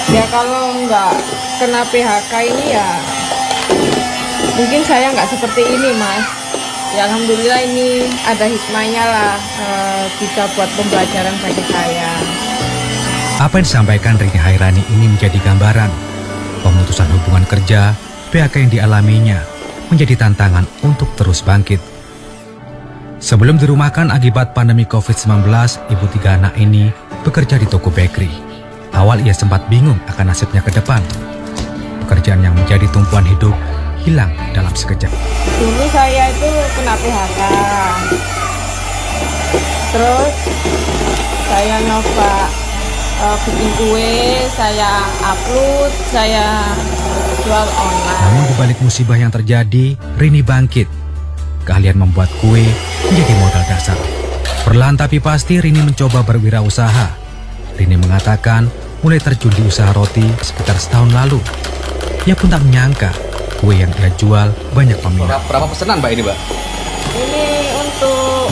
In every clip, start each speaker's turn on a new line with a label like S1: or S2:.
S1: Ya kalau nggak kena PHK ini ya mungkin saya nggak seperti ini Mas. Ya Alhamdulillah ini ada hikmahnya lah, bisa buat pembelajaran bagi saya.
S2: Apa yang disampaikan Rini Hairani ini menjadi gambaran pemutusan hubungan kerja, PHK yang dialaminya menjadi tantangan untuk terus bangkit. Sebelum dirumahkan akibat pandemi COVID-19, ibu 3 anak ini bekerja di toko bakery. Awal ia sempat bingung akan nasibnya ke depan. Pekerjaan yang menjadi tumpuan hidup hilang dalam sekejap.
S1: Dulu saya itu kena PHK. Terus saya nyoba bikin kue, saya upload, saya jual online.
S2: Namun di balik musibah yang terjadi, Rini bangkit. Keahlian membuat kue menjadi modal dasar. Perlahan tapi pasti Rini mencoba berwirausaha. Rini mengatakan mulai terjun di usaha roti sekitar setahun lalu. Ia pun tak menyangka kue yang ia jual banyak peminat.
S3: Berapa pesanan Mbak ini Mbak?
S1: Ini untuk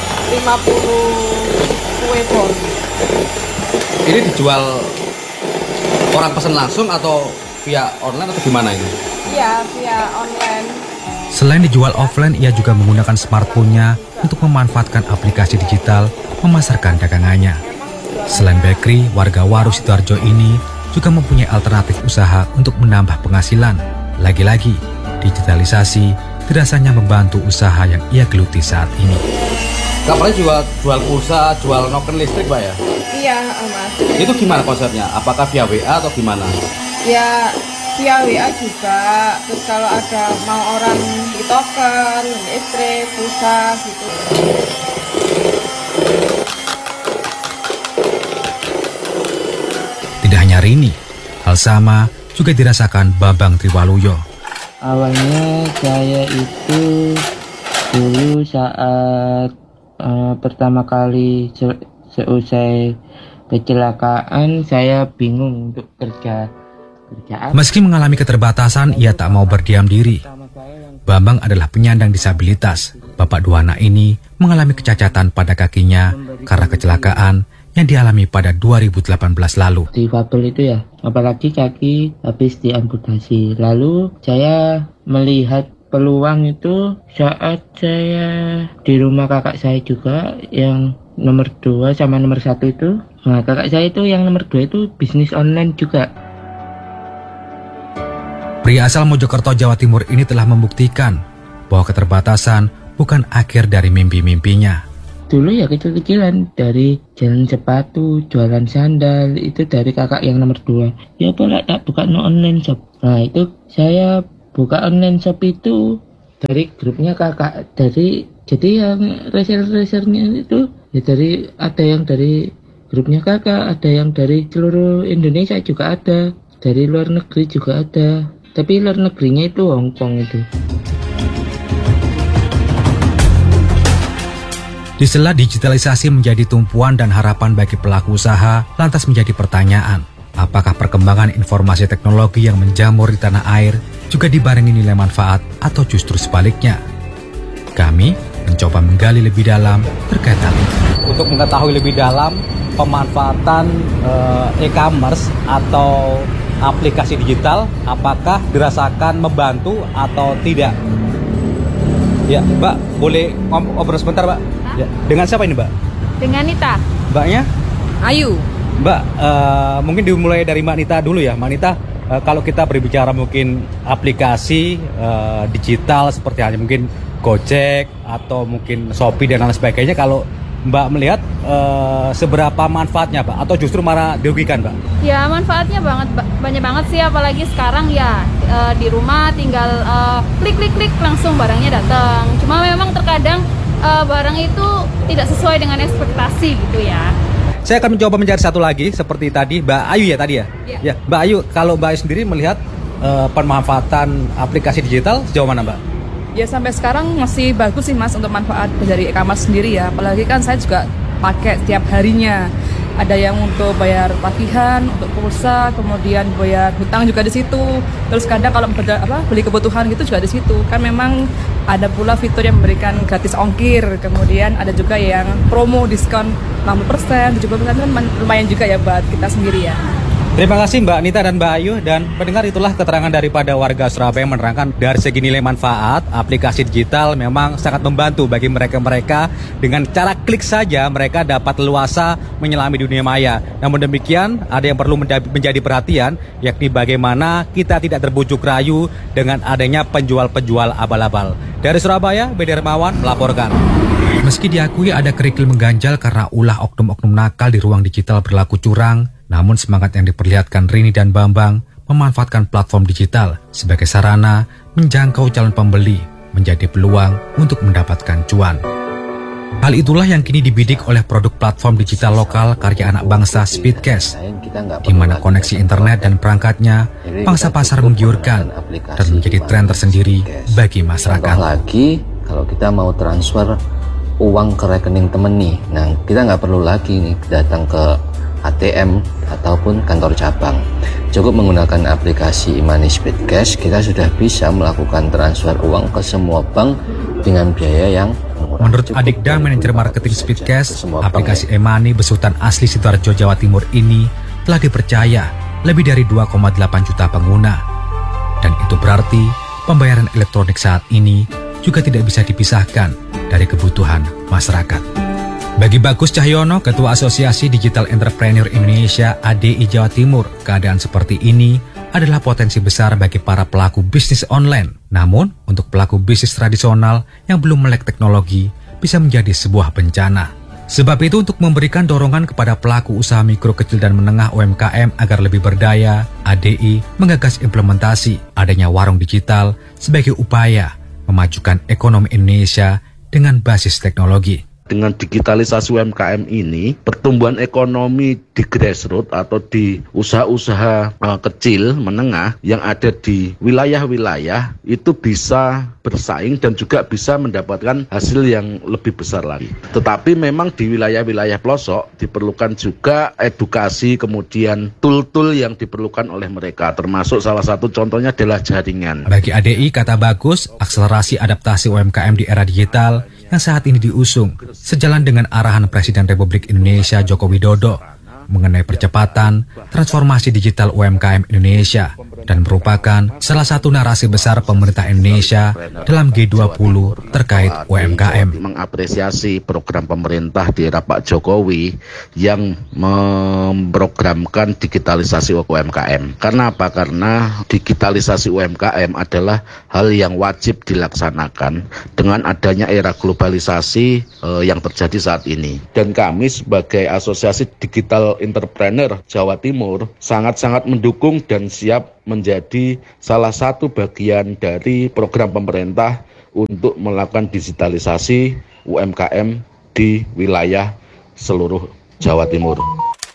S1: 50 kue pon.
S3: Ini dijual orang pesan langsung atau via online atau gimana ini?
S1: Iya, via online.
S2: Selain dijual offline, ia juga menggunakan smartphone-nya untuk memanfaatkan aplikasi digital memasarkan dagangannya. Selain bakery, warga Waru Sidoarjo ini juga mempunyai alternatif usaha untuk menambah penghasilan. Lagi-lagi, digitalisasi dirasanya membantu usaha yang ia geluti saat ini.
S3: Kapalnya jual pulsa, jual noken listrik Mbak ya?
S1: Iya, Mas.
S3: Itu gimana konsepnya? Apakah via WA atau gimana?
S1: Ya, via WA juga. Terus kalau ada mau orang di token, listrik, pulsa gitu.
S2: Tidak hanya Rini, hal sama juga dirasakan Bambang Triwaluyo.
S4: Awalnya saya itu dulu saat pertama kali seusai kecelakaan saya bingung untuk kerjaan.
S2: Meski mengalami keterbatasan, ia tak mau berdiam diri. Bambang adalah penyandang disabilitas. Bapak 2 anak ini mengalami kecacatan pada kakinya karena kecelakaan yang dialami pada 2018 lalu.
S4: Difabel itu ya, apalagi kaki habis diamputasi. Lalu saya melihat peluang itu saat saya di rumah kakak saya juga yang nomor 2 sama nomor 1 itu. Nah, kakak saya itu yang nomor 2 itu bisnis online juga.
S2: Pria asal Mojokerto, Jawa Timur ini telah membuktikan bahwa keterbatasan bukan akhir dari mimpi-mimpinya.
S4: Dulu ya kecil-kecilan, dari jalan sepatu, jualan sandal, itu dari kakak yang nomor 2. Ya boleh tak buka online shop. Nah itu saya buka online shop itu dari grupnya kakak. Jadi yang reseller-resellernya itu ya ada yang dari grupnya kakak, ada yang dari seluruh Indonesia juga ada, dari luar negeri juga ada. Tapi luar negerinya itu Hong Kong itu.
S2: Di sela digitalisasi menjadi tumpuan dan harapan bagi pelaku usaha, lantas menjadi pertanyaan, apakah perkembangan informasi teknologi yang menjamur di tanah air juga dibarengi nilai manfaat atau justru sebaliknya? Kami mencoba menggali lebih dalam terkait hal ini.
S3: Untuk mengetahui lebih dalam pemanfaatan e-commerce atau aplikasi digital, apakah dirasakan membantu atau tidak? Ya, Mbak, boleh ngobrol sebentar, Mbak? Ya. Dengan siapa ini, Mbak?
S5: Dengan Nita.
S3: Mbaknya?
S5: Ayu.
S3: Mbak, mungkin dimulai dari Mbak Nita dulu ya. Mbak Nita, kalau kita berbicara mungkin aplikasi digital seperti halnya mungkin Gojek atau mungkin Shopee dan lain sebagainya, kalau Mbak melihat seberapa manfaatnya, Pak? Atau justru malah dirugikan, Mbak?
S5: Ya, manfaatnya banyak banget sih, apalagi sekarang ya di rumah tinggal klik langsung barangnya datang. Cuma memang terkadang barang itu tidak sesuai dengan ekspektasi gitu ya.
S3: Saya akan mencoba mencari satu lagi seperti tadi, Mbak Ayu ya tadi ya? Ya, Mbak Ayu, kalau Mbak Ayu sendiri melihat pemanfaatan aplikasi digital sejauh mana, Mbak?
S6: Ya sampai sekarang masih bagus sih Mas untuk manfaat dari e-commerce sendiri ya. Apalagi kan saya juga pakai tiap harinya. Ada yang untuk bayar tagihan, untuk pulsa, kemudian bayar hutang juga di situ. Terus kadang kalau beli kebutuhan gitu juga di situ. Kan memang ada pula fitur yang memberikan gratis ongkir. Kemudian ada juga yang promo diskon 60%, 70% kan lumayan juga ya buat kita sendiri ya.
S3: Terima kasih Mbak Nita dan Mbak Ayu. Dan pendengar, itulah keterangan daripada warga Surabaya yang menerangkan dari segi nilai manfaat, aplikasi digital memang sangat membantu bagi mereka-mereka. Dengan cara klik saja mereka dapat leluasa menyelami dunia maya. Namun demikian, ada yang perlu menjadi perhatian, yakni bagaimana kita tidak terbujuk rayu dengan adanya penjual-penjual abal-abal. Dari Surabaya, Bedi Hermawan melaporkan.
S2: Meski diakui ada kerikil mengganjal karena ulah oknum-oknum nakal di ruang digital berlaku curang, namun semangat yang diperlihatkan Rini dan Bambang memanfaatkan platform digital sebagai sarana menjangkau calon pembeli menjadi peluang untuk mendapatkan cuan. Hal itulah yang kini dibidik oleh produk platform digital lokal karya anak bangsa Speedcash, di mana koneksi internet dan perangkatnya pangsa pasar menggiurkan dan menjadi tren tersendiri bagi masyarakat.
S7: Lagi kalau kita mau transfer uang ke rekening temen nih, nah kita nggak perlu lagi nih datang ke ATM ataupun kantor cabang. Cukup menggunakan aplikasi e-money Speedcash, kita sudah bisa melakukan transfer uang ke semua bank dengan biaya yang murah.
S2: Menurut Adikda, manajer marketing Speedcash, aplikasi e-money besutan asli Sidoarjo, Jawa Timur ini telah dipercaya lebih dari 2,8 juta pengguna. Dan itu berarti pembayaran elektronik saat ini juga tidak bisa dipisahkan dari kebutuhan masyarakat. Bagi Bagus Cahyono, Ketua Asosiasi Digital Entrepreneur Indonesia ADI Jawa Timur, keadaan seperti ini adalah potensi besar bagi para pelaku bisnis online. Namun, untuk pelaku bisnis tradisional yang belum melek teknologi bisa menjadi sebuah bencana. Sebab itu, untuk memberikan dorongan kepada pelaku usaha mikro, kecil, dan menengah UMKM agar lebih berdaya, ADI menggagas implementasi adanya warung digital sebagai upaya memajukan ekonomi Indonesia dengan basis teknologi.
S8: Dengan digitalisasi UMKM ini, pertumbuhan ekonomi di grassroots atau di usaha-usaha kecil menengah yang ada di wilayah-wilayah itu bisa bersaing dan juga bisa mendapatkan hasil yang lebih besar lagi. Tetapi memang di wilayah-wilayah pelosok diperlukan juga edukasi, kemudian tool-tool yang diperlukan oleh mereka, termasuk salah satu contohnya adalah jaringan.
S2: Bagi ADI, kata Bagus, akselerasi adaptasi UMKM di era digital yang saat ini diusung sejalan dengan arahan Presiden Republik Indonesia Joko Widodo mengenai percepatan transformasi digital UMKM Indonesia dan merupakan salah satu narasi besar pemerintah Indonesia dalam G20 terkait UMKM.
S8: Mengapresiasi program pemerintah di era Pak Jokowi yang memprogramkan digitalisasi UMKM. Karena apa? Karena digitalisasi UMKM adalah hal yang wajib dilaksanakan dengan adanya era globalisasi yang terjadi saat ini. Dan kami sebagai Asosiasi Digital Entrepreneur Jawa Timur sangat-sangat mendukung dan siap menjadi salah satu bagian dari program pemerintah untuk melakukan digitalisasi UMKM di wilayah seluruh Jawa Timur.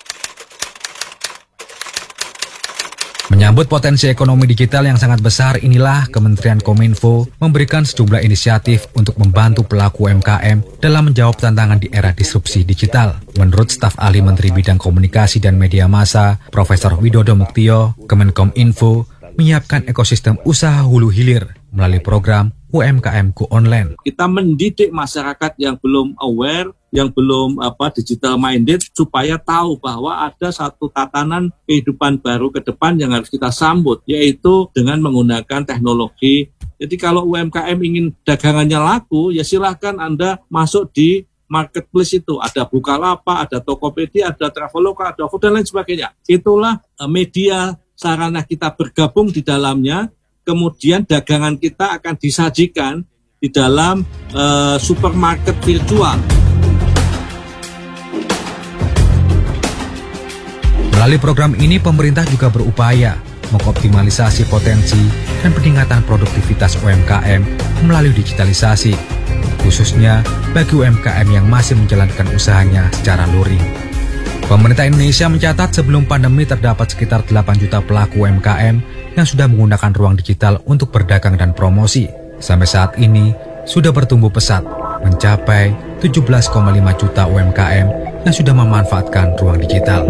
S2: Menyambut potensi ekonomi digital yang sangat besar, inilah Kementerian Kominfo memberikan sejumlah inisiatif untuk membantu pelaku UMKM dalam menjawab tantangan di era disrupsi digital. Menurut staf ahli Menteri Bidang Komunikasi dan Media Massa, Profesor Widodo Muktio, Kemenkominfo menyiapkan ekosistem usaha hulu hilir melalui program UMKM-ku Online.
S9: Kita mendidik masyarakat yang belum aware, yang belum digital minded, supaya tahu bahwa ada satu tatanan kehidupan baru ke depan yang harus kita sambut, yaitu dengan menggunakan teknologi. Jadi kalau UMKM ingin dagangannya laku, ya silahkan Anda masuk di marketplace itu. Ada Bukalapak, ada Tokopedia, ada Traveloka, ada Food dan lain sebagainya. Itulah media sarana kita bergabung di dalamnya. Kemudian dagangan kita akan disajikan di dalam supermarket virtual.
S2: Melalui program ini, pemerintah juga berupaya mengoptimalisasi potensi dan peningkatan produktivitas UMKM melalui digitalisasi, khususnya bagi UMKM yang masih menjalankan usahanya secara luring. Pemerintah Indonesia mencatat sebelum pandemi terdapat sekitar 8 juta pelaku UMKM yang sudah menggunakan ruang digital untuk berdagang dan promosi. Sampai saat ini sudah bertumbuh pesat mencapai 17,5 juta UMKM yang sudah memanfaatkan ruang digital.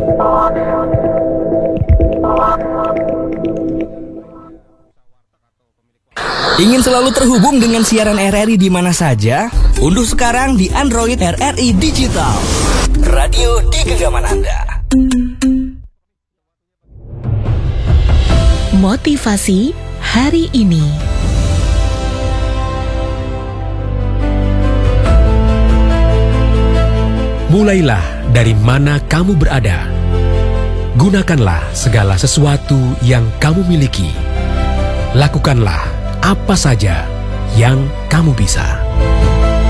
S10: Ingin selalu terhubung dengan siaran RRI di mana saja? Unduh sekarang di Android RRI Digital. Radio di genggaman Anda.
S11: Motivasi hari ini.
S12: Mulailah dari mana kamu berada. Gunakanlah segala sesuatu yang kamu miliki. Lakukanlah apa saja yang kamu bisa.